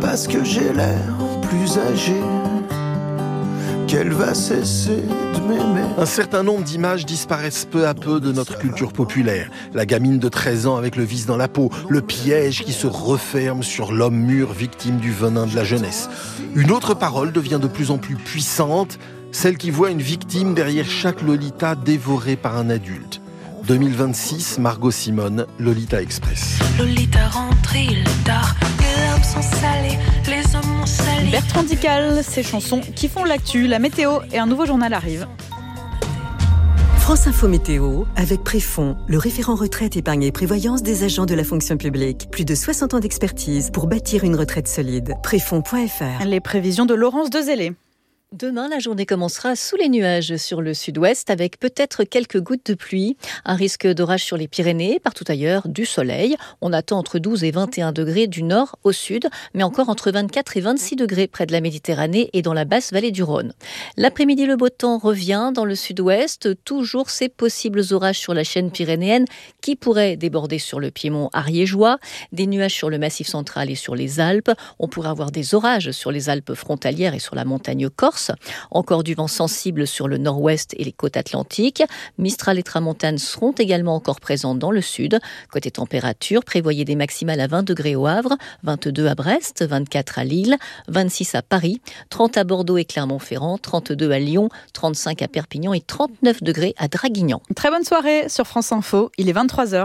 parce que j'ai l'air plus âgé qu'elle va cesser de m'aimer. Un certain nombre d'images disparaissent peu à peu de notre culture populaire. La gamine de 13 ans avec le vice dans la peau, le piège qui se referme sur l'homme mûr victime du venin de la jeunesse. Une autre parole devient de plus en plus puissante, celle qui voit une victime derrière chaque Lolita dévorée par un adulte. 2026, Margot Simone, Lolita Express. Lolita rentre, il est tard, les larmes sont salées, les hommes m'ont sali. Bertrand Dical, ces chansons qui font l'actu, la météo et un nouveau journal arrivent. France Info Météo, avec Préfond, le référent retraite, épargne et prévoyance des agents de la fonction publique. Plus de 60 ans d'expertise pour bâtir une retraite solide. Préfond.fr. Les prévisions de Laurence Dezellé. Demain, la journée commencera sous les nuages sur le sud-ouest avec peut-être quelques gouttes de pluie. Un risque d'orage sur les Pyrénées, partout ailleurs, du soleil. On attend entre 12 et 21 degrés du nord au sud, mais encore entre 24 et 26 degrés près de la Méditerranée et dans la basse vallée du Rhône. L'après-midi, le beau temps revient dans le sud-ouest. Toujours ces possibles orages sur la chaîne pyrénéenne qui pourraient déborder sur le Piémont ariégeois. Des nuages sur le Massif central et sur les Alpes. On pourrait avoir des orages sur les Alpes frontalières et sur la montagne corse. Encore du vent sensible sur le nord-ouest et les côtes atlantiques. Mistral et tramontane seront également encore présents dans le sud. Côté température, prévoyez des maximales à 20 degrés au Havre, 22 à Brest, 24 à Lille, 26 à Paris, 30 à Bordeaux et Clermont-Ferrand, 32 à Lyon, 35 à Perpignan et 39 degrés à Draguignan. Très bonne soirée sur France Info, il est 23h.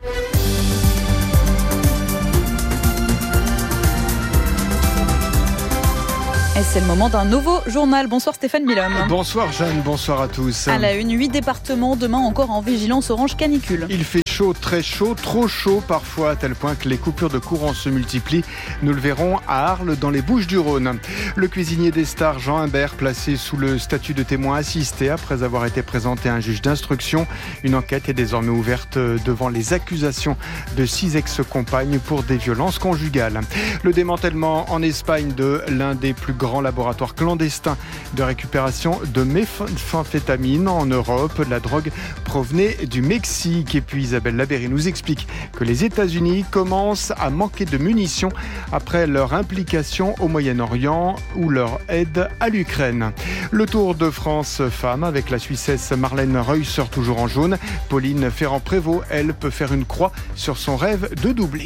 Et c'est le moment d'un nouveau journal. Bonsoir Stéphane Milhomme. Bonsoir Jeanne, bonsoir à tous. À la une, 8 départements, demain encore en vigilance orange canicule. Il fait chaud, très chaud, trop chaud parfois, à tel point que les coupures de courant se multiplient. Nous le verrons à Arles, dans les Bouches-du-Rhône. Le cuisinier des stars, Jean Imbert, placé sous le statut de témoin assisté après avoir été présenté à un juge d'instruction. Une enquête est désormais ouverte devant les accusations de 6 ex-compagnes pour des violences conjugales. Le démantèlement en Espagne de l'un des plus grands laboratoires clandestins de récupération de méthamphétamine en Europe. La drogue provenait du Mexique. Et puis Isabelle Labéry nous explique que les États-Unis commencent à manquer de munitions après leur implication au Moyen-Orient ou leur aide à l'Ukraine. Le Tour de France femmes avec la Suissesse Marlène Reusser toujours en jaune. Pauline Ferrand-Prévot, elle, peut faire une croix sur son rêve de doubler.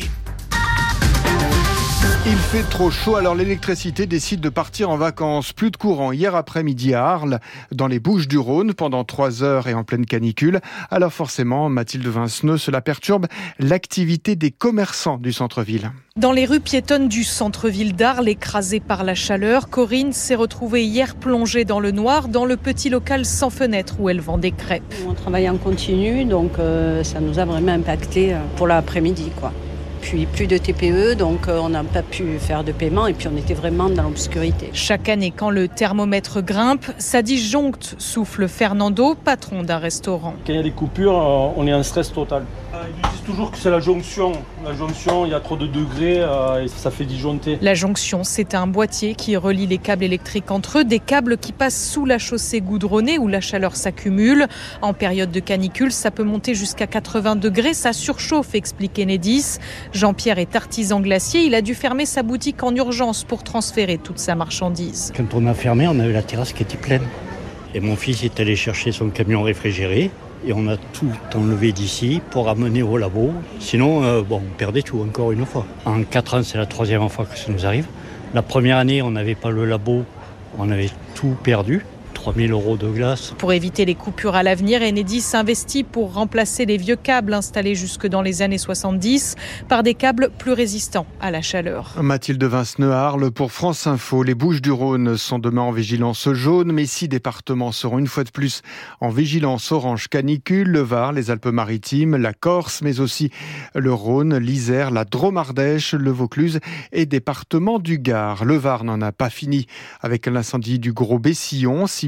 Il fait trop chaud, alors l'électricité décide de partir en vacances. Plus de courant hier après-midi à Arles, dans les Bouches-du-Rhône, pendant 3 heures et en pleine canicule. Alors forcément, Mathilde Vinceneux, cela perturbe l'activité des commerçants du centre-ville. Dans les rues piétonnes du centre-ville d'Arles, écrasées par la chaleur, Corinne s'est retrouvée hier plongée dans le noir dans le petit local sans fenêtre où elle vend des crêpes. On travaille en continu, donc ça nous a vraiment impacté pour l'après-midi, quoi. Puis plus de TPE, donc on n'a pas pu faire de paiement et puis on était vraiment dans l'obscurité. Chaque année, quand le thermomètre grimpe, ça disjoncte, souffle Fernando, patron d'un restaurant. Quand il y a des coupures, on est en stress total. Ils disent toujours que c'est la jonction. La jonction, il y a trop de degrés et ça fait disjoncter. La jonction, c'est un boîtier qui relie les câbles électriques entre eux, des câbles qui passent sous la chaussée goudronnée où la chaleur s'accumule. En période de canicule, ça peut monter jusqu'à 80 degrés, ça surchauffe, explique Enedis. Jean-Pierre est artisan glacier, il a dû fermer sa boutique en urgence pour transférer toute sa marchandise. Quand on a fermé, on avait la terrasse qui était pleine. Et mon fils est allé chercher son camion réfrigéré. Et on a tout enlevé d'ici pour amener au labo. Sinon, on perdait tout encore une fois. En 4 ans, c'est la 3e fois que ça nous arrive. La première année, on n'avait pas le labo, on avait tout perdu. 3 000 € de glace. Pour éviter les coupures à l'avenir, Enedis s'investit pour remplacer les vieux câbles installés jusque dans les années 70 par des câbles plus résistants à la chaleur. Mathilde Vinceneux à Arles pour France Info. Les Bouches-du-Rhône sont demain en vigilance jaune, mais 6 départements seront une fois de plus en vigilance orange canicule. Le Var, les Alpes-Maritimes, la Corse, mais aussi le Rhône, l'Isère, la Drôme-Ardèche, le Vaucluse et département du Gard. Le Var n'en a pas fini avec l'incendie du Gros Bessillon. 6 000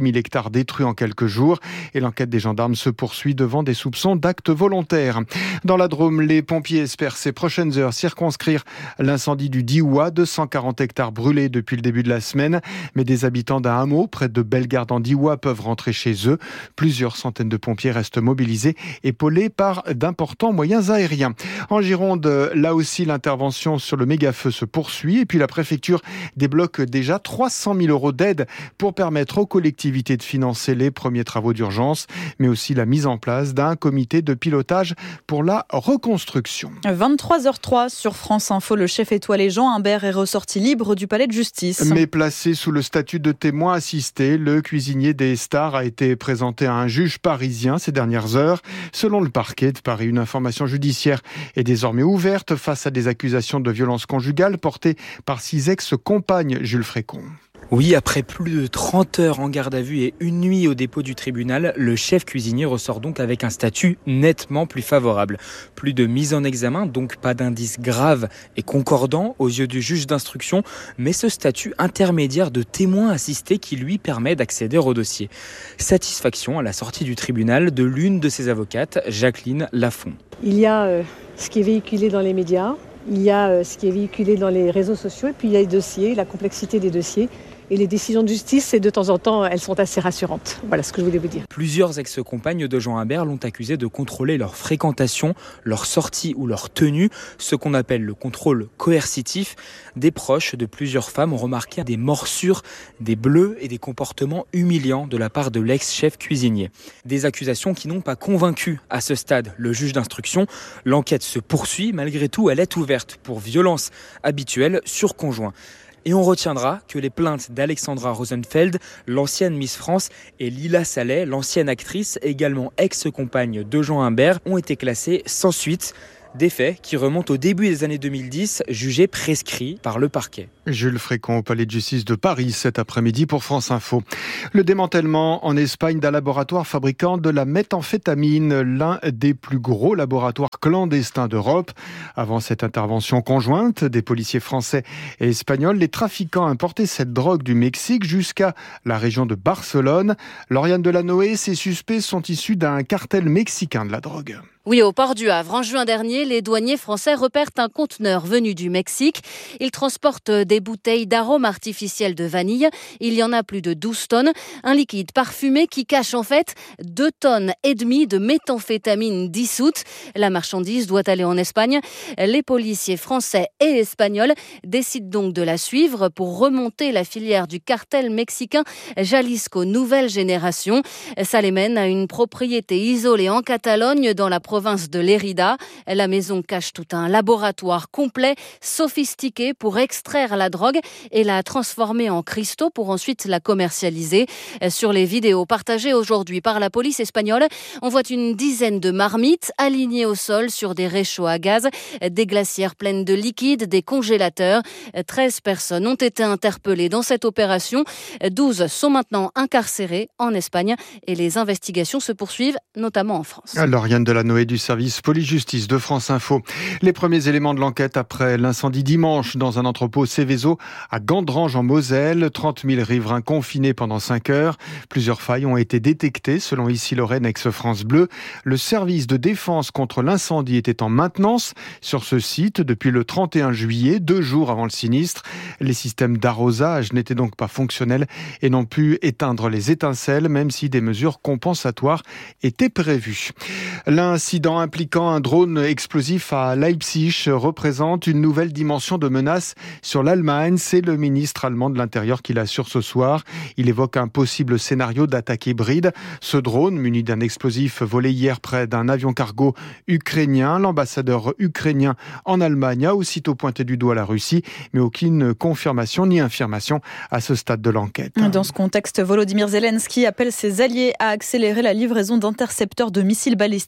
000 hectares détruits en quelques jours. Et l'enquête des gendarmes se poursuit devant des soupçons d'actes volontaires. Dans la Drôme, les pompiers espèrent ces prochaines heures circonscrire l'incendie du Diois. 240 hectares brûlés depuis le début de la semaine. Mais des habitants d'un hameau près de Bellegarde en Diois peuvent rentrer chez eux. Plusieurs centaines de pompiers restent mobilisés, épaulés par d'importants moyens aériens. En Gironde, là aussi, l'intervention sur le méga-feu se poursuit. Et puis la préfecture débloque déjà 300 000 € d'aide pour permettre aux collectivités de financer les premiers travaux d'urgence, mais aussi la mise en place d'un comité de pilotage pour la reconstruction. 23h03 sur France Info, le chef étoilé Jean Imbert est ressorti libre du palais de justice. Mais placé sous le statut de témoin assisté, le cuisinier des stars a été présenté à un juge parisien ces dernières heures. Selon le parquet de Paris, une information judiciaire est désormais ouverte face à des accusations de violence conjugale portées par 6 ex-compagnes. Jules Frécon. Oui, après plus de 30 heures en garde à vue et une nuit au dépôt du tribunal, le chef cuisinier ressort donc avec un statut nettement plus favorable. Plus de mise en examen, donc pas d'indices graves et concordants aux yeux du juge d'instruction, mais ce statut intermédiaire de témoin assisté qui lui permet d'accéder au dossier. Satisfaction à la sortie du tribunal de l'une de ses avocates, Jacqueline Lafont. Il y a ce qui est véhiculé dans les médias, il y a ce qui est véhiculé dans les réseaux sociaux, et puis il y a les dossiers, la complexité des dossiers. Et les décisions de justice, et de temps en temps, elles sont assez rassurantes. Voilà ce que je voulais vous dire. Plusieurs ex-compagnes de Jean Imbert l'ont accusé de contrôler leur fréquentation, leur sortie ou leur tenue, ce qu'on appelle le contrôle coercitif. Des proches de plusieurs femmes ont remarqué des morsures, des bleus et des comportements humiliants de la part de l'ex-chef cuisinier. Des accusations qui n'ont pas convaincu à ce stade le juge d'instruction. L'enquête se poursuit, malgré tout, elle est ouverte pour violence habituelle sur conjoint. Et on retiendra que les plaintes d'Alexandra Rosenfeld, l'ancienne Miss France, et Lila Salet, l'ancienne actrice, également ex-compagne de Jean Imbert, ont été classées sans suite. Des faits qui remontent au début des années 2010, jugés prescrits par le parquet. Jules Frécon au palais de justice de Paris cet après-midi pour France Info. Le démantèlement en Espagne d'un laboratoire fabricant de la méthamphétamine, l'un des plus gros laboratoires clandestins d'Europe. Avant cette intervention conjointe des policiers français et espagnols, les trafiquants importaient cette drogue du Mexique jusqu'à la région de Barcelone. Lauriane Delanoë, ces suspects sont issus d'un cartel mexicain de la drogue. Oui, au port du Havre, en juin dernier, les douaniers français repèrent un conteneur venu du Mexique. Il transporte des bouteilles d'arômes artificiels de vanille. Il y en a plus de 12 tonnes. Un liquide parfumé qui cache en fait 2,5 tonnes de méthamphétamine dissoute. La marchandise doit aller en Espagne. Les policiers français et espagnols décident donc de la suivre pour remonter la filière du cartel mexicain Jalisco Nouvelle Génération. Ça les mène à une propriété isolée en Catalogne dans la province de Lérida. La maison cache tout un laboratoire complet, sophistiqué pour extraire la drogue et la transformer en cristaux pour ensuite la commercialiser. Sur les vidéos partagées aujourd'hui par la police espagnole, on voit une dizaine de marmites alignées au sol sur des réchauds à gaz, des glacières pleines de liquide, des congélateurs. 13 personnes ont été interpellées dans cette opération. 12 sont maintenant incarcérées en Espagne et les investigations se poursuivent, notamment en France. Lauriane Delanoë du service police-justice de France Info. Les premiers éléments de l'enquête après l'incendie dimanche dans un entrepôt Céveso à Gandrange en Moselle. 30 000 riverains confinés pendant 5 heures. Plusieurs failles ont été détectées selon Issy-Lorraine ex-France Bleu. Le service de défense contre l'incendie était en maintenance sur ce site depuis le 31 juillet, 2 jours avant le sinistre. Les systèmes d'arrosage n'étaient donc pas fonctionnels et n'ont pu éteindre les étincelles, même si des mesures compensatoires étaient prévues. L'incident impliquant un drone explosif à Leipzig représente une nouvelle dimension de menace sur l'Allemagne. C'est le ministre allemand de l'Intérieur qui l'assure ce soir. Il évoque un possible scénario d'attaque hybride. Ce drone, muni d'un explosif volé hier près d'un avion cargo ukrainien. L'ambassadeur ukrainien en Allemagne a aussitôt pointé du doigt la Russie, mais aucune confirmation ni infirmation à ce stade de l'enquête. Dans ce contexte, Volodymyr Zelensky appelle ses alliés à accélérer la livraison d'intercepteurs de missiles balistiques à l'Ukraine.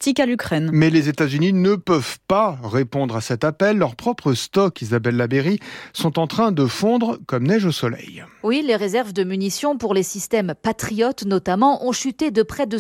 l'Ukraine. Mais les États-Unis ne peuvent pas répondre à cet appel. Leurs propres stocks, Isabelle Labeyrie, sont en train de fondre comme neige au soleil. Oui, les réserves de munitions pour les systèmes Patriot notamment ont chuté de près de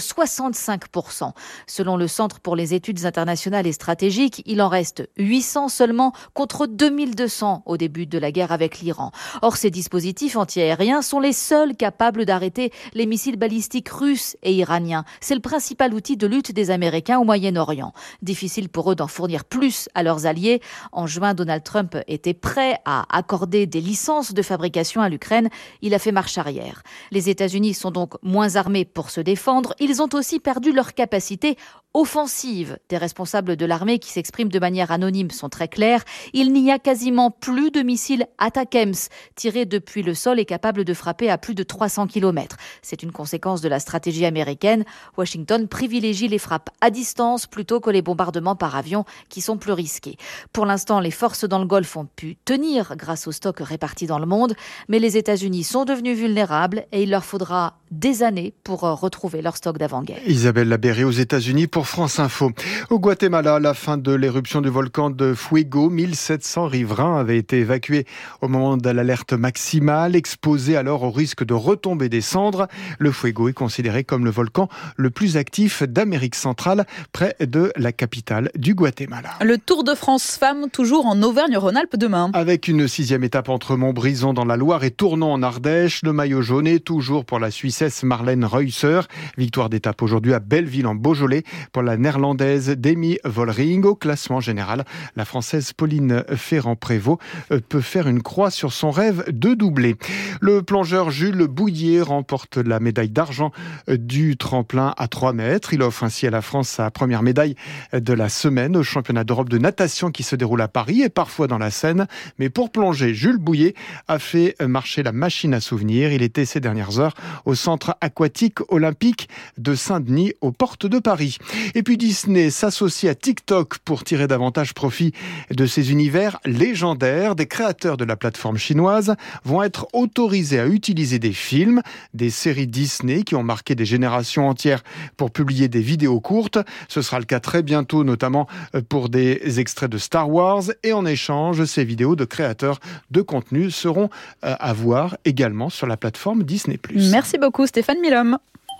65%. Selon le Centre pour les études internationales et stratégiques, il en reste 800 seulement contre 2200 au début de la guerre avec l'Iran. Or, ces dispositifs antiaériens sont les seuls capables d'arrêter les missiles balistiques russes et iraniens. C'est le principal outil de lutte des Américains au Moyen-Orient. Difficile pour eux d'en fournir plus à leurs alliés. En juin, Donald Trump était prêt à accorder des licences de fabrication à l'Ukraine. Il a fait marche arrière. Les États-Unis sont donc moins armés pour se défendre. Ils ont aussi perdu leur capacité offensive. Des responsables de l'armée qui s'expriment de manière anonyme sont très clairs. Il n'y a quasiment plus de missiles ATACMS tirés depuis le sol et capables de frapper à plus de 300 km. C'est une conséquence de la stratégie américaine. Washington privilégie les frappes à distance plutôt que les bombardements par avion qui sont plus risqués. Pour l'instant, les forces dans le Golfe ont pu tenir grâce aux stocks répartis dans le monde, mais les États-Unis sont devenus vulnérables et il leur faudra des années pour retrouver leur stock d'avant-guerre. Isabelle Labeyrie aux États-Unis pour France Info. Au Guatemala, la fin de l'éruption du volcan de Fuego, 1700 riverains avaient été évacués au moment de l'alerte maximale, exposés alors au risque de retomber des cendres. Le Fuego est considéré comme le volcan le plus actif d'Amérique centrale, près de la capitale du Guatemala. Le Tour de France Femmes, toujours en Auvergne-Rhône-Alpes demain. Avec une 6e étape entre Montbrison dans la Loire et Tournon en Ardèche, le maillot jaune est toujours pour la Suissesse Marlène Reusser. Victoire d'étape aujourd'hui à Belleville en Beaujolais pour la néerlandaise Demi Vollering. Au classement général, la française Pauline Ferrand-Prévot peut faire une croix sur son rêve de doubler. Le plongeur Jules Bouillet remporte la médaille d'argent du tremplin à 3 mètres. Il offre ainsi à la France sa première médaille de la semaine au championnat d'Europe de natation qui se déroule à Paris et parfois dans la Seine. Mais pour plonger, Jules Bouillet a fait marcher la machine à souvenirs. Il était ces dernières heures au centre aquatique olympique de Saint-Denis aux portes de Paris. Et puis Disney s'associe à TikTok pour tirer davantage profit de ces univers légendaires. Des créateurs de la plateforme chinoise vont être autorisés à utiliser des films, des séries Disney qui ont marqué des générations entières pour publier des vidéos courtes. Ce sera le cas très bientôt, notamment pour des extraits de Star Wars. Et en échange, ces vidéos de créateurs de contenu seront à voir également sur la plateforme Disney+. Merci beaucoup Stéphane Milhomme.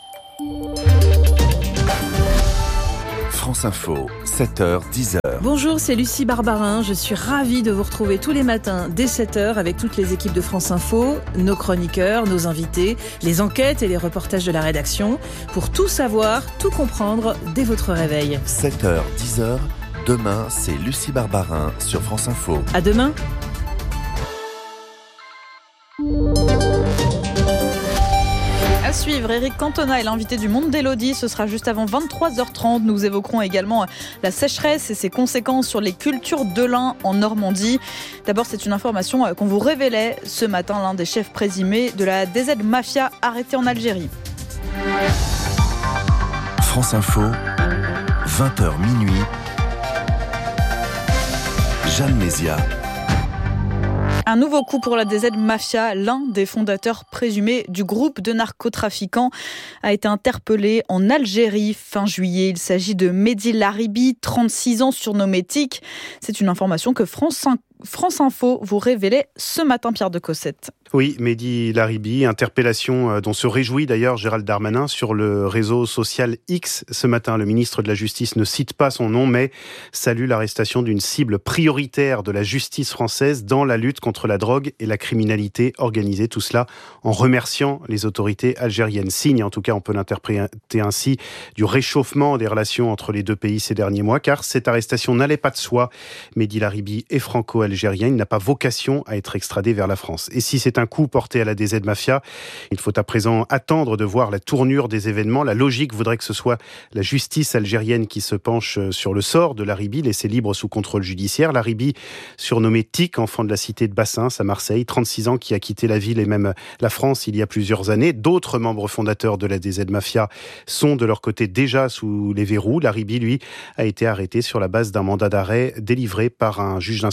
France Info, 7h, 10h. Bonjour, c'est Lucie Barbarin. Je suis ravie de vous retrouver tous les matins dès 7h avec toutes les équipes de France Info, nos chroniqueurs, nos invités, les enquêtes et les reportages de la rédaction pour tout savoir, tout comprendre dès votre réveil. 7h, 10h. Demain, c'est Lucie Barbarin sur France Info. À demain. À suivre, Éric Cantona est l'invité du Monde d'Élodie. Ce sera juste avant 23h30. Nous évoquerons également la sécheresse et ses conséquences sur les cultures de lin en Normandie. D'abord, c'est une information qu'on vous révélait ce matin. L'un des chefs présumés de la DZ Mafia arrêté en Algérie. France Info, 20h minuit. Jeanne Mézia. Un nouveau coup pour la DZ Mafia. L'un des fondateurs présumés du groupe de narcotrafiquants a été interpellé en Algérie fin juillet. Il s'agit de Mehdi Laribi, 36 ans, surnommé Tic. C'est une information que France Info vous révélait ce matin, Pierre de Cossette. Oui, Mehdi Laribi, interpellation dont se réjouit d'ailleurs Gérald Darmanin sur le réseau social X. Ce matin, le ministre de la Justice ne cite pas son nom, mais salue l'arrestation d'une cible prioritaire de la justice française dans la lutte contre la drogue et la criminalité organisée. Tout cela en remerciant les autorités algériennes. Signe, en tout cas, on peut l'interpréter ainsi, du réchauffement des relations entre les deux pays ces derniers mois, car cette arrestation n'allait pas de soi. Mehdi Laribi est franco-algérien, il n'a pas vocation à être extradé vers la France. Et si c'est un coup porté à la DZ Mafia, il faut à présent attendre de voir la tournure des événements. La logique voudrait que ce soit la justice algérienne qui se penche sur le sort de Laribi, laissé libre sous contrôle judiciaire. Laribi, surnommé Tic, enfant de la cité de Bassins à Marseille, 36 ans, qui a quitté la ville et même la France il y a plusieurs années. D'autres membres fondateurs de la DZ Mafia sont de leur côté déjà sous les verrous. Laribi, lui, a été arrêté sur la base d'un mandat d'arrêt délivré par un juge d'instruction marseillais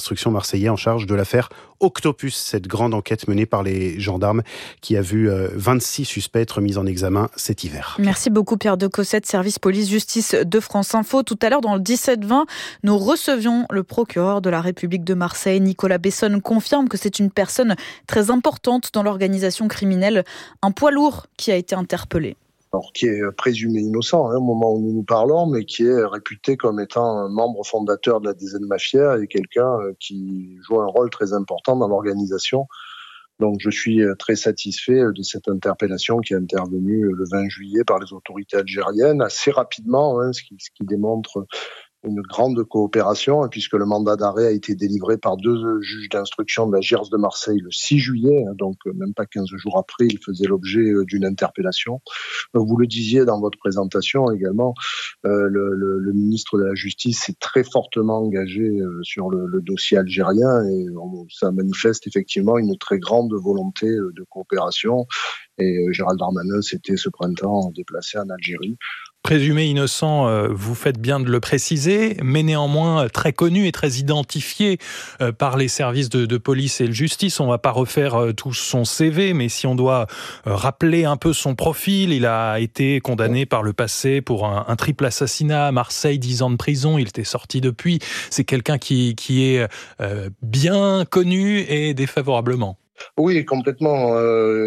Marseillais en charge de l'affaire Octopus, cette grande enquête menée par les gendarmes qui a vu 26 suspects être mis en examen cet hiver. Merci beaucoup Pierre de Cossette, service police-justice de France Info. Tout à l'heure dans le 17-20, nous recevions le procureur de la République de Marseille. Nicolas Bessonne confirme que c'est une personne très importante dans l'organisation criminelle, un poids lourd qui a été interpellé. Alors, qui est présumé innocent au moment où nous parlons, mais qui est réputé comme étant un membre fondateur de la DZ Mafia et quelqu'un qui joue un rôle très important dans l'organisation. Donc je suis très satisfait de cette interpellation qui est intervenue le 20 juillet par les autorités algériennes, assez rapidement, ce qui démontre une grande coopération, puisque le mandat d'arrêt a été délivré par 2 juges d'instruction de la JIRS de Marseille le 6 juillet, donc même pas 15 jours après, il faisait l'objet d'une interpellation. Vous le disiez dans votre présentation également, le ministre de la Justice s'est très fortement engagé sur le dossier algérien et ça manifeste effectivement une très grande volonté de coopération. Et Gérald Darmanin s'était ce printemps déplacé en Algérie. Présumé innocent, vous faites bien de le préciser, mais néanmoins très connu et très identifié par les services de police et de justice. On ne va pas refaire tout son CV, mais si on doit rappeler un peu son profil, il a été condamné par le passé pour un triple assassinat à Marseille, 10 ans de prison, il était sorti depuis. C'est quelqu'un qui est bien connu et défavorablement. Oui, complètement.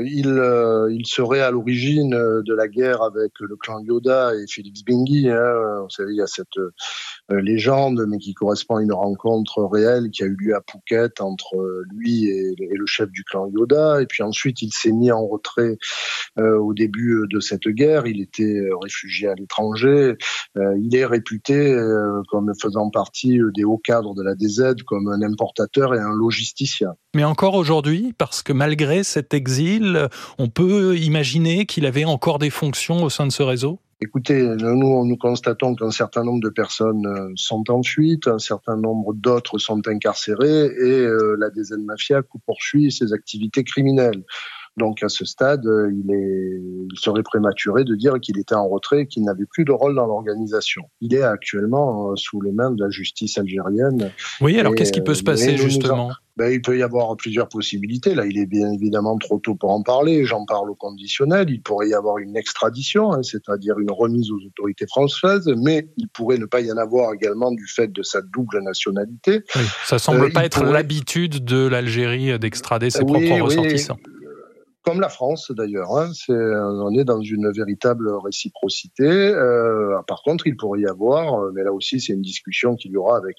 Il serait à l'origine de la guerre avec le clan Yoda et Félix Bengui. Vous savez, il y a cette légende, mais qui correspond à une rencontre réelle qui a eu lieu à Phuket entre lui et le chef du clan Yoda. Et puis ensuite, il s'est mis en retrait au début de cette guerre. Il était réfugié à l'étranger. Il est réputé comme faisant partie des hauts cadres de la DZ, comme un importateur et un logisticien. Mais encore aujourd'hui, parce que malgré cet exil, on peut imaginer qu'il avait encore des fonctions au sein de ce réseau ? Écoutez, nous constatons qu'un certain nombre de personnes sont en fuite, un certain nombre d'autres sont incarcérées et la DZ Mafia poursuit ses activités criminelles. Donc à ce stade, il serait prématuré de dire qu'il était en retrait et qu'il n'avait plus de rôle dans l'organisation. Il est actuellement sous les mains de la justice algérienne. Oui, alors qu'est-ce qui peut se passer justement ? Il peut y avoir plusieurs possibilités. Là, il est bien évidemment trop tôt pour en parler. J'en parle au conditionnel. Il pourrait y avoir une extradition, c'est-à-dire une remise aux autorités françaises, mais il pourrait ne pas y en avoir également du fait de sa double nationalité. Oui, ça semble pas être l'habitude de l'Algérie d'extrader ses propres ressortissants. Comme la France d'ailleurs, on est dans une véritable réciprocité. Par contre, il pourrait y avoir, mais là aussi c'est une discussion qu'il y aura avec